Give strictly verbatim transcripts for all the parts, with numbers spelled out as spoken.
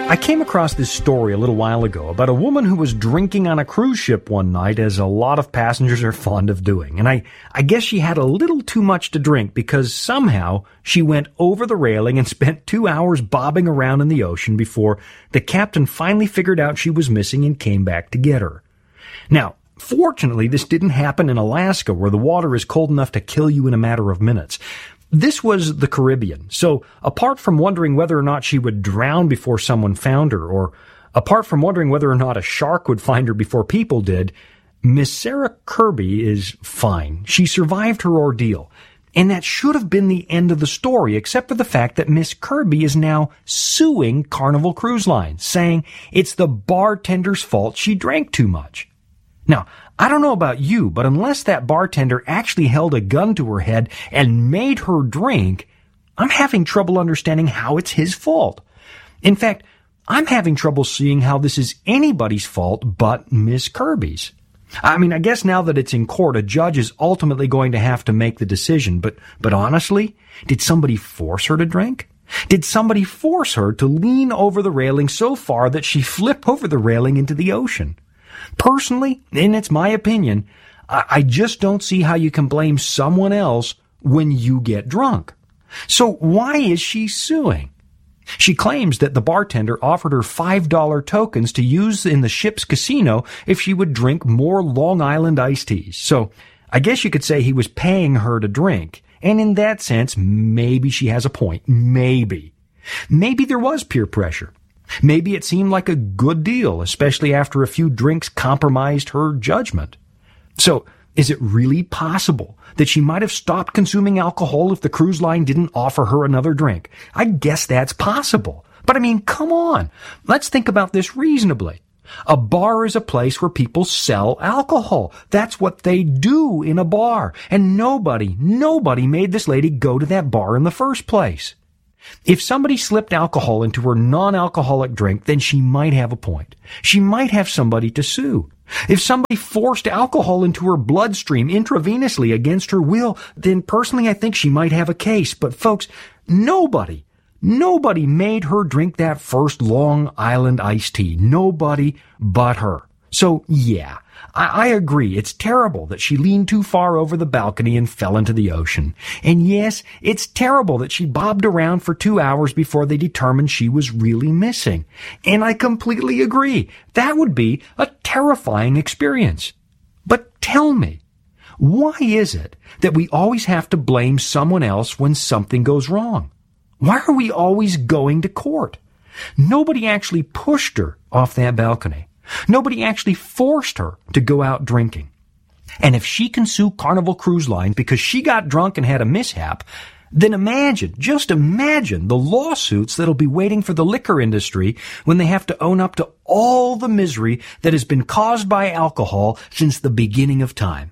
I came across this story a little while ago about a woman who was drinking on a cruise ship one night, as a lot of passengers are fond of doing. And I, I guess she had a little too much to drink because somehow she went over the railing and spent two hours bobbing around in the ocean before the captain finally figured out she was missing and came back to get her. Now, fortunately, this didn't happen in Alaska, where the water is cold enough to kill you in a matter of minutes. This was the Caribbean, so apart from wondering whether or not she would drown before someone found her, or apart from wondering whether or not a shark would find her before people did, Miss Sarah Kirby is fine. She survived her ordeal. And that should have been the end of the story, except for the fact that Miss Kirby is now suing Carnival Cruise Line, saying it's the bartender's fault she drank too much. Now, I don't know about you, but unless that bartender actually held a gun to her head and made her drink, I'm having trouble understanding how it's his fault. In fact, I'm having trouble seeing how this is anybody's fault but Miss Kirby's. I mean, I guess now that it's in court, a judge is ultimately going to have to make the decision, but, but honestly, did somebody force her to drink? Did somebody force her to lean over the railing so far that she flipped over the railing into the ocean? Personally, and it's my opinion, I just don't see how you can blame someone else when you get drunk. So why is she suing? She claims that the bartender offered her five dollar tokens to use in the ship's casino if she would drink more Long Island iced teas. So I guess you could say he was paying her to drink. And in that sense, maybe she has a point. Maybe. Maybe there was peer pressure. Maybe it seemed like a good deal, especially after a few drinks compromised her judgment. So, is it really possible that she might have stopped consuming alcohol if the cruise line didn't offer her another drink? I guess that's possible. But I mean, come on. Let's think about this reasonably. A bar is a place where people sell alcohol. That's what they do in a bar. And nobody, nobody made this lady go to that bar in the first place. If somebody slipped alcohol into her non-alcoholic drink, then she might have a point. She might have somebody to sue. If somebody forced alcohol into her bloodstream intravenously against her will, then personally I think she might have a case. But folks, nobody, nobody made her drink that first Long Island iced tea. Nobody but her. So yeah, I, I agree. It's terrible that she leaned too far over the balcony and fell into the ocean. And yes, it's terrible that she bobbed around for two hours before they determined she was really missing. And I completely agree. That would be a terrifying experience. But tell me, why is it that we always have to blame someone else when something goes wrong? Why are we always going to court? Nobody actually pushed her off that balcony. Nobody actually forced her to go out drinking. And if she can sue Carnival Cruise Line because she got drunk and had a mishap, then imagine, just imagine the lawsuits that'll be waiting for the liquor industry when they have to own up to all the misery that has been caused by alcohol since the beginning of time.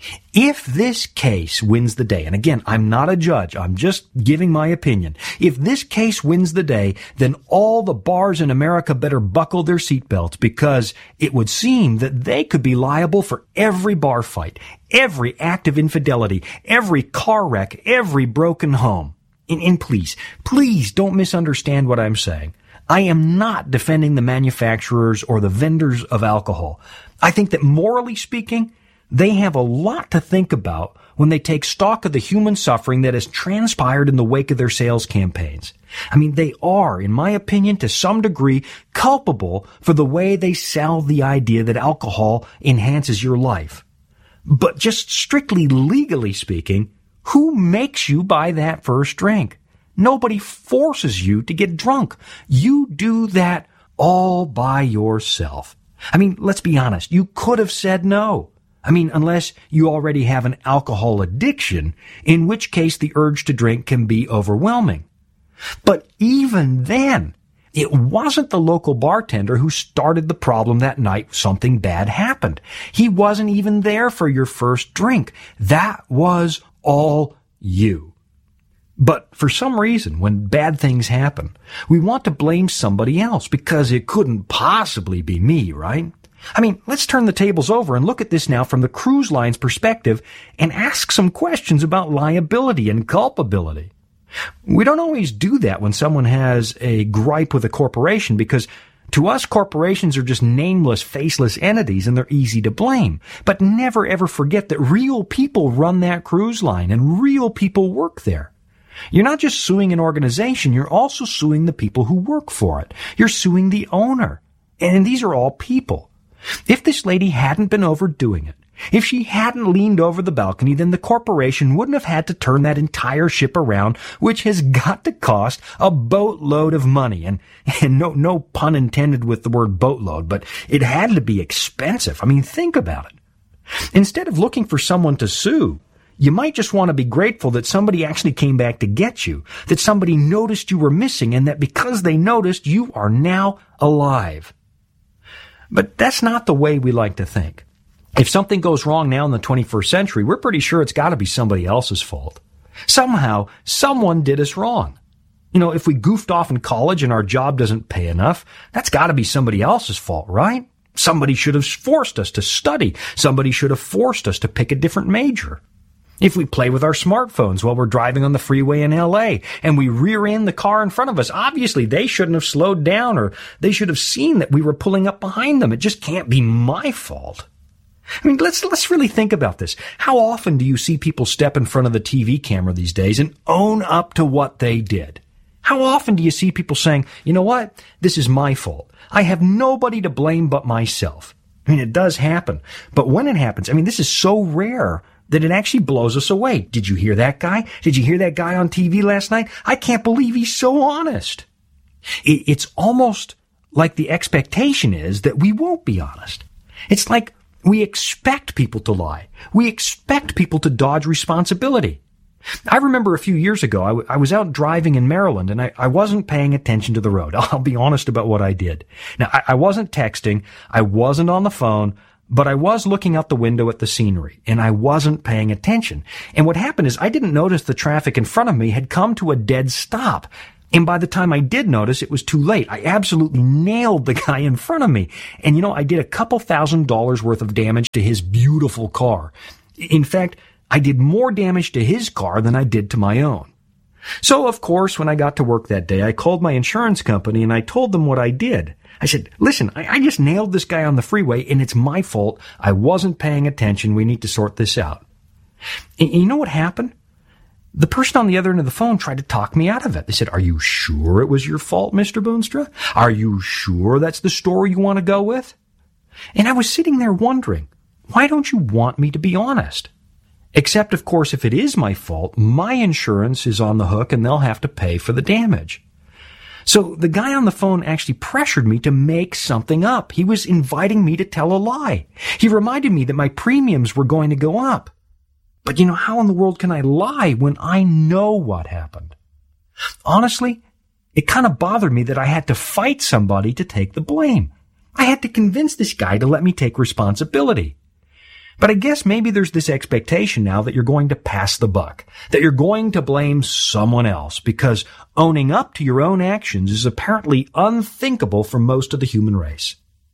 If this case wins the day, and again, I'm not a judge, I'm just giving my opinion. If this case wins the day, then all the bars in America better buckle their seatbelts, because it would seem that they could be liable for every bar fight, every act of infidelity, every car wreck, every broken home. And, and please, please don't misunderstand what I'm saying. I am not defending the manufacturers or the vendors of alcohol. I think that morally speaking, they have a lot to think about when they take stock of the human suffering that has transpired in the wake of their sales campaigns. I mean, they are, in my opinion, to some degree, culpable for the way they sell the idea that alcohol enhances your life. But just strictly legally speaking, who makes you buy that first drink? Nobody forces you to get drunk. You do that all by yourself. I mean, let's be honest. You could have said no. I mean, unless you already have an alcohol addiction, in which case the urge to drink can be overwhelming. But even then, it wasn't the local bartender who started the problem that night something bad happened. He wasn't even there for your first drink. That was all you. But for some reason, when bad things happen, we want to blame somebody else because it couldn't possibly be me, right? I mean, let's turn the tables over and look at this now from the cruise line's perspective and ask some questions about liability and culpability. We don't always do that when someone has a gripe with a corporation, because to us, corporations are just nameless, faceless entities, and they're easy to blame. But never ever forget that real people run that cruise line, and real people work there. You're not just suing an organization, you're also suing the people who work for it. You're suing the owner. And these are all people. If this lady hadn't been overdoing it, if she hadn't leaned over the balcony, then the corporation wouldn't have had to turn that entire ship around, which has got to cost a boatload of money. And, and no, no pun intended with the word boatload, but it had to be expensive. I mean, think about it. Instead of looking for someone to sue, you might just want to be grateful that somebody actually came back to get you, that somebody noticed you were missing, and that because they noticed, you are now alive. But that's not the way we like to think. If something goes wrong now in the twenty-first century, we're pretty sure it's got to be somebody else's fault. Somehow, someone did us wrong. You know, if we goofed off in college and our job doesn't pay enough, that's got to be somebody else's fault, right? Somebody should have forced us to study. Somebody should have forced us to pick a different major. If we play with our smartphones while we're driving on the freeway in L A and we rear end the car in front of us, obviously they shouldn't have slowed down, or they should have seen that we were pulling up behind them. It just can't be my fault. I mean, let's let's really think about this. How often do you see people step in front of the T V camera these days and own up to what they did? How often do you see people saying, you know what, this is my fault. I have nobody to blame but myself. I mean, it does happen. But when it happens, I mean, this is so rare that it actually blows us away. Did you hear that guy? Did you hear that guy on T V last night? I can't believe he's so honest. It's almost like the expectation is that we won't be honest. It's like we expect people to lie. We expect people to dodge responsibility. I remember a few years ago, I, w- I was out driving in Maryland, and I, I wasn't paying attention to the road. I'll be honest about what I did. Now, I, I wasn't texting, I wasn't on the phone, but I was looking out the window at the scenery, and I wasn't paying attention. And what happened is I didn't notice the traffic in front of me had come to a dead stop. And by the time I did notice, it was too late. I absolutely nailed the guy in front of me. And you know, I did a couple thousand dollars worth of damage to his beautiful car. In fact, I did more damage to his car than I did to my own. So, of course, when I got to work that day, I called my insurance company and I told them what I did. I said, listen, I, I just nailed this guy on the freeway and it's my fault. I wasn't paying attention. We need to sort this out. And you know what happened? The person on the other end of the phone tried to talk me out of it. They said, are you sure it was your fault, Mister Boonstra? Are you sure that's the story you want to go with? And I was sitting there wondering, why don't you want me to be honest? Except, of course, if it is my fault, my insurance is on the hook and they'll have to pay for the damage. So the guy on the phone actually pressured me to make something up. He was inviting me to tell a lie. He reminded me that my premiums were going to go up. But you know, how in the world can I lie when I know what happened? Honestly, it kind of bothered me that I had to fight somebody to take the blame. I had to convince this guy to let me take responsibility. But I guess maybe there's this expectation now that you're going to pass the buck, that you're going to blame someone else, because owning up to your own actions is apparently unthinkable for most of the human race.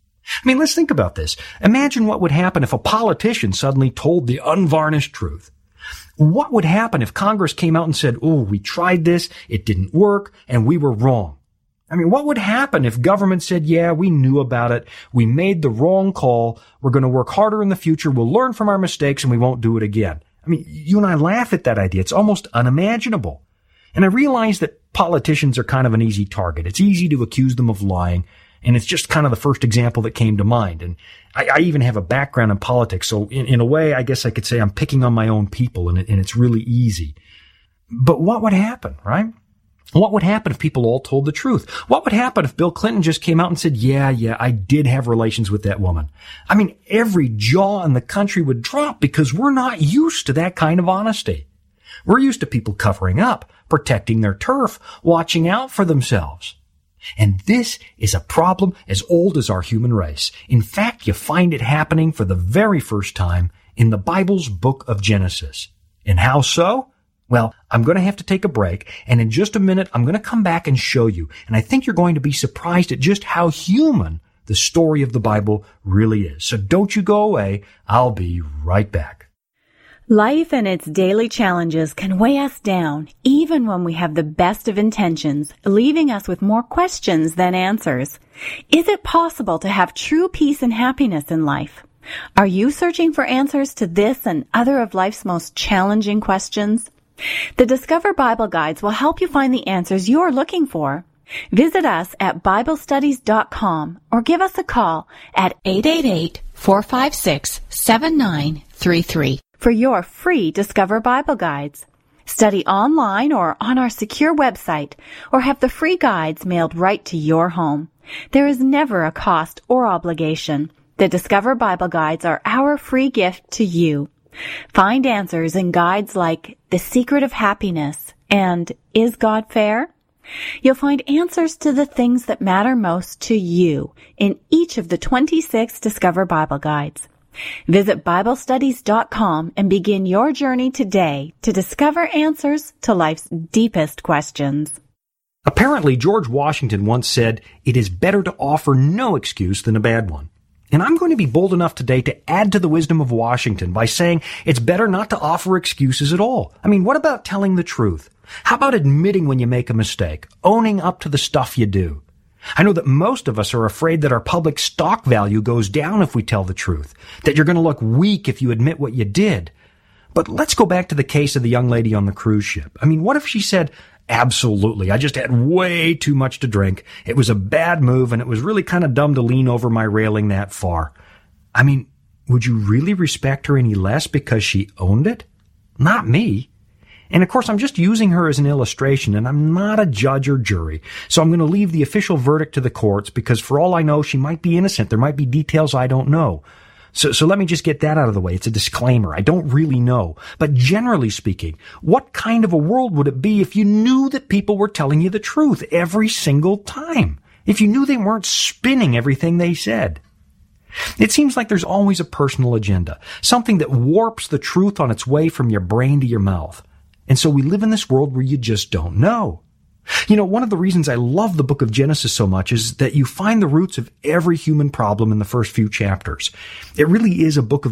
I mean, let's think about this. Imagine what would happen if a politician suddenly told the unvarnished truth. What would happen if Congress came out and said, oh, we tried this, it didn't work, and we were wrong? I mean, what would happen if government said, yeah, we knew about it, we made the wrong call, we're going to work harder in the future, we'll learn from our mistakes, and we won't do it again? I mean, you and I laugh at that idea. It's almost unimaginable. And I realize that politicians are kind of an easy target. It's easy to accuse them of lying. And it's just kind of the first example that came to mind. And I, I even have a background in politics. So in, in a way, I guess I could say I'm picking on my own people, and, it, and it's really easy. But what would happen, right? What would happen if people all told the truth? What would happen if Bill Clinton just came out and said, yeah, yeah, I did have relations with that woman? I mean, every jaw in the country would drop because we're not used to that kind of honesty. We're used to people covering up, protecting their turf, watching out for themselves. And this is a problem as old as our human race. In fact, you find it happening for the very first time in the Bible's book of Genesis. And how so? Well, I'm going to have to take a break, and in just a minute, I'm going to come back and show you. And I think you're going to be surprised at just how human the story of the Bible really is. So don't you go away. I'll be right back. Life and its daily challenges can weigh us down, even when we have the best of intentions, leaving us with more questions than answers. Is it possible to have true peace and happiness in life? Are you searching for answers to this and other of life's most challenging questions? The Discover Bible Guides will help you find the answers you're looking for. Visit us at Bible Studies dot com or give us a call at eight eight eight, four five six, seven nine three three for your free Discover Bible Guides. Study online or on our secure website, or have the free guides mailed right to your home. There is never a cost or obligation. The Discover Bible Guides are our free gift to you. Find answers in guides like The Secret of Happiness and Is God Fair? You'll find answers to the things that matter most to you in each of the twenty-six Discover Bible Guides. Visit Bible Studies dot com and begin your journey today to discover answers to life's deepest questions. Apparently, George Washington once said, "It is better to offer no excuse than a bad one." And I'm going to be bold enough today to add to the wisdom of Washington by saying it's better not to offer excuses at all. I mean, what about telling the truth? How about admitting when you make a mistake, owning up to the stuff you do? I know that most of us are afraid that our public stock value goes down if we tell the truth, that you're going to look weak if you admit what you did. But let's go back to the case of the young lady on the cruise ship. I mean, what if she said, "Absolutely, I just had way too much to drink. It was a bad move, and it was really kind of dumb to lean over my railing that far." I mean, would you really respect her any less because she owned it? Not me. And of course, I'm just using her as an illustration, and I'm not a judge or jury. So I'm going to leave the official verdict to the courts, because for all I know, she might be innocent. There might be details I don't know. So, so let me just get that out of the way. It's a disclaimer. I don't really know. But generally speaking, what kind of a world would it be if you knew that people were telling you the truth every single time? If you knew they weren't spinning everything they said? It seems like there's always a personal agenda, something that warps the truth on its way from your brain to your mouth. And so we live in this world where you just don't know. You know, one of the reasons I love the book of Genesis so much is that you find the roots of every human problem in the first few chapters. It really is a book of